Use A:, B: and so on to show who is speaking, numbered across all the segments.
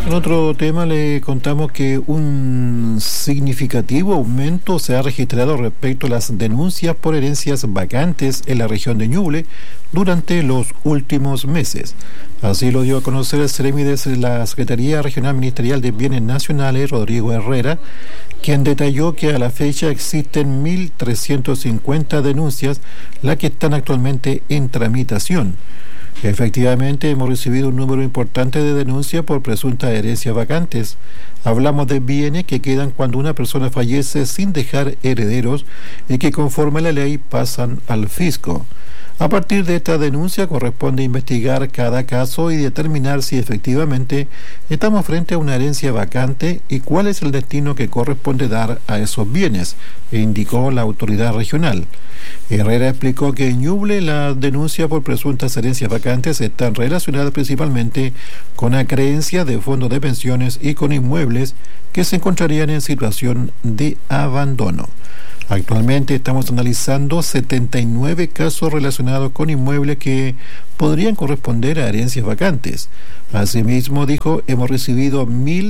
A: En otro tema le contamos que un significativo aumento se ha registrado respecto a las denuncias por herencias vacantes en la región de Ñuble durante los últimos meses. Así lo dio a conocer el Ceremi de la Secretaría Regional Ministerial de Bienes Nacionales, Rodrigo Herrera, quien detalló que a la fecha existen 1.350 denuncias, las que están actualmente en tramitación. Efectivamente, hemos recibido un número importante de denuncias por presuntas herencias vacantes. Hablamos de bienes que quedan cuando una persona fallece sin dejar herederos y que conforme a la ley pasan al fisco. A partir de esta denuncia corresponde investigar cada caso y determinar si efectivamente estamos frente a una herencia vacante y cuál es el destino que corresponde dar a esos bienes, indicó la autoridad regional. Herrera explicó que en Ñuble las denuncias por presuntas herencias vacantes están relacionadas principalmente con acreencias de fondos de pensiones y con inmuebles que se encontrarían en situación de abandono. Actualmente estamos analizando 79 casos relacionados con inmuebles que podrían corresponder a herencias vacantes. Asimismo, dijo, hemos recibido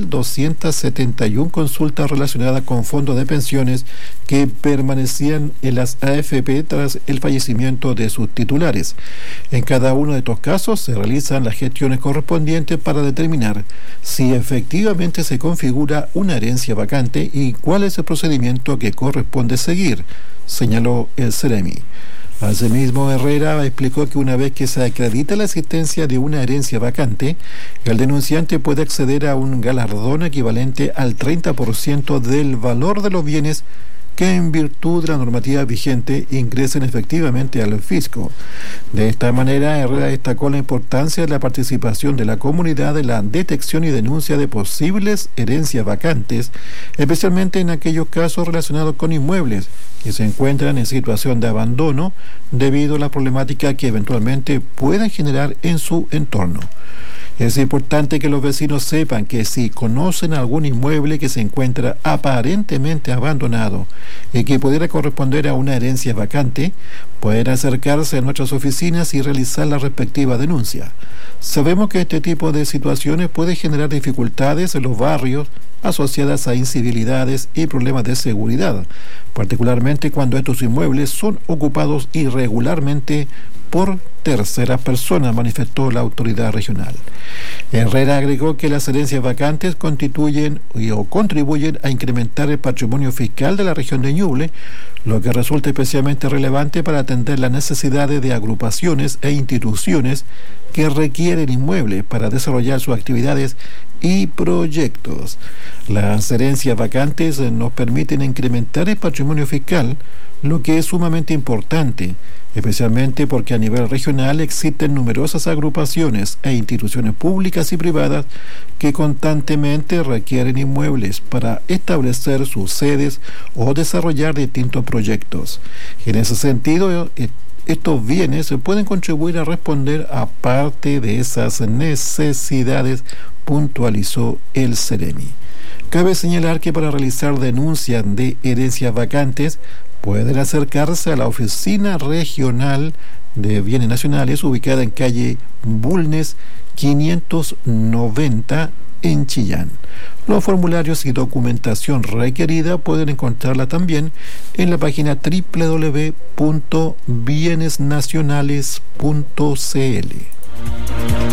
A: 1.271 consultas relacionadas con fondos de pensiones que permanecían en las AFP tras el fallecimiento de sus titulares. En cada uno de estos casos se realizan las gestiones correspondientes para determinar si efectivamente se configura una herencia vacante y cuál es el procedimiento que corresponde seguir, señaló el Ceremi. Asimismo, Herrera explicó que una vez que se acredita la existencia de una herencia vacante, el denunciante puede acceder a un galardón equivalente al 30% del valor de los bienes que en virtud de la normativa vigente ingresen efectivamente al fisco. De esta manera, Herrera destacó la importancia de la participación de la comunidad en la detección y denuncia de posibles herencias vacantes, especialmente en aquellos casos relacionados con inmuebles que se encuentran en situación de abandono debido a la problemática que eventualmente puedan generar en su entorno. Es importante que los vecinos sepan que si conocen algún inmueble que se encuentra aparentemente abandonado y que pudiera corresponder a una herencia vacante, pueden acercarse a nuestras oficinas y realizar la respectiva denuncia. Sabemos que este tipo de situaciones puede generar dificultades en los barrios asociadas a incivilidades y problemas de seguridad, particularmente cuando estos inmuebles son ocupados irregularmente por terceras personas, manifestó la autoridad regional. Herrera agregó que las herencias vacantes contribuyen a incrementar el patrimonio fiscal de la región de Ñuble, lo que resulta especialmente relevante para atender las necesidades de agrupaciones e instituciones que requieren inmuebles para desarrollar sus actividades y proyectos. Las herencias vacantes nos permiten incrementar el patrimonio fiscal, lo que es sumamente importante, especialmente porque a nivel regional existen numerosas agrupaciones e instituciones públicas y privadas que constantemente requieren inmuebles para establecer sus sedes o desarrollar distintos proyectos. En ese sentido, estos bienes pueden contribuir a responder a parte de esas necesidades, puntualizó el Ceremi. Cabe señalar que para realizar denuncias de herencias vacantes pueden acercarse a la Oficina Regional de Bienes Nacionales ubicada en calle Bulnes 590 en Chillán. Los formularios y documentación requerida pueden encontrarla también en la página www.bienesnacionales.cl.